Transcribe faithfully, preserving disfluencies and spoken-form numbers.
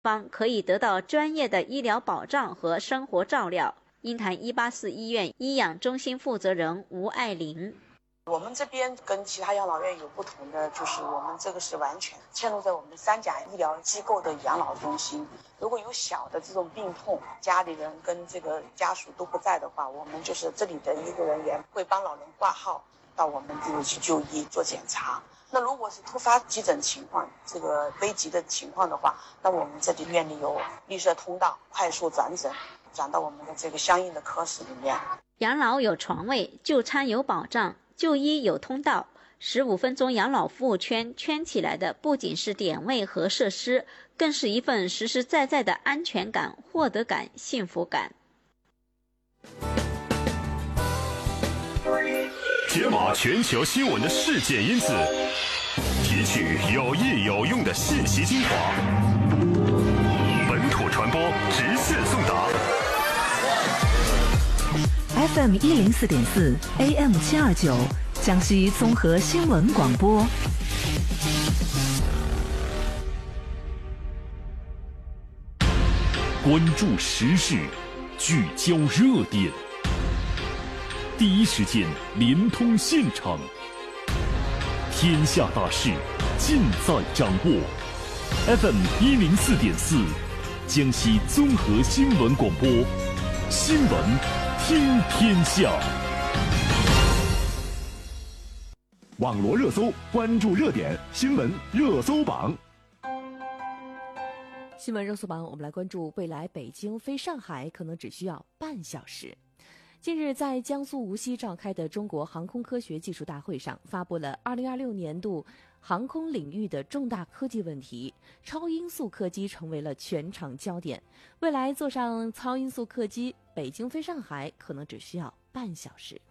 方可以得到专业的医疗保障和生活照料。鹰潭一八四医院医养中心负责人吴爱玲。 我们这边跟其他养老院有不同的，就是我们这个是完全嵌入在我们三甲医疗机构的养老中心。如果有小的这种病痛，家里人跟这个家属都不在的话，我们就是这里的医护人员会帮老人挂号到我们这里去就医做检查。那如果是突发急诊情况，这个危急的情况的话，那我们这里院里有绿色通道，快速转诊，转到我们的这个相应的科室里面。 养老有床位，就餐有保障，就医有通道。十五分钟养老服务圈圈起来的不仅是点位和设施，更是一份实实在在的安全感、获得感、幸福感。 解码全球新闻的事件因子，提取有益有用的信息精华，本土传播直线送达。 F M 一零四点四 A M 七二九，江西综合新闻广播。 关注时事，聚焦热点，第一时间连通现场，天下大事尽在掌握。F M 一零四点四，江西综合新闻广播，新闻听天下。 网罗热搜，关注热点，新闻热搜榜。 新闻热搜榜，我们来关注未来北京飞上海可能只需要半小时。近日，在江苏无锡召开的中国航空科学技术大会上，发布了二零二六年度航空领域的重大科技问题，超音速客机成为了全场焦点。未来坐上超音速客机，北京飞上海可能只需要半小时。